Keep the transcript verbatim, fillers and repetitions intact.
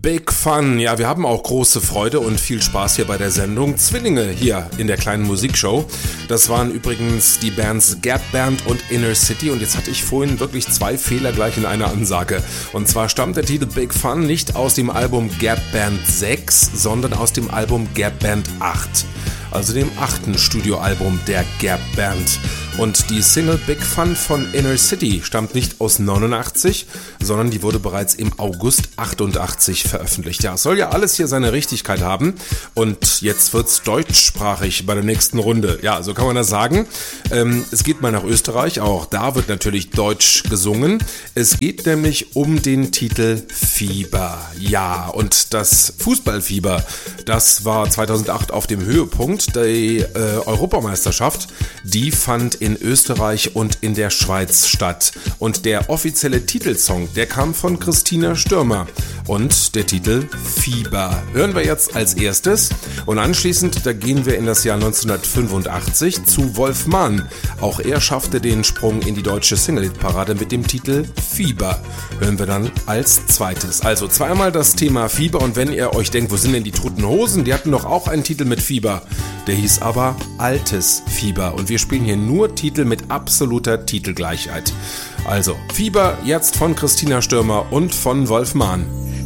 Big Fun, ja, wir haben auch große Freude und viel Spaß hier bei der Sendung. Zwillinge hier in der kleinen Musikshow. Das waren übrigens die Bands Gap Band und Inner City und jetzt hatte ich vorhin wirklich zwei Fehler gleich in einer Ansage. Und zwar stammt der Titel Big Fun nicht aus dem Album Gap Band sechs, sondern aus dem Album Gap Band acht. Also dem achten Studioalbum der Gap Band. Und die Single Big Fun von Inner City stammt nicht aus neunundachtzig, sondern die wurde bereits im August achtundachtzig veröffentlicht. Ja, es soll ja alles hier seine Richtigkeit haben. Und jetzt wird's deutschsprachig bei der nächsten Runde. Ja, so kann man das sagen. Ähm, es geht mal nach Österreich, auch da wird natürlich Deutsch gesungen. Es geht nämlich um den Titel Fieber. Ja, und das Fußballfieber, das war zweitausendacht auf dem Höhepunkt. Die äh, Europameisterschaft, die fand in Österreich und in der Schweiz statt. Und der offizielle Titelsong, der kam von Christina Stürmer. Und der Titel Fieber hören wir jetzt als erstes. Und anschließend, da gehen wir in das Jahr neunzehnhundertfünfundachtzig zu Wolf Mahn. Auch er schaffte den Sprung in die deutsche Single-Hit-Parade mit dem Titel Fieber. Hören wir dann als zweites. Also zweimal das Thema Fieber. Und wenn ihr euch denkt, wo sind denn die Toten Hosen? Die hatten doch auch einen Titel mit Fieber. Der hieß aber Altes Fieber. Und wir spielen hier nur Titel mit absoluter Titelgleichheit. Also Fieber jetzt von Christina Stürmer und von Wolf Mahn.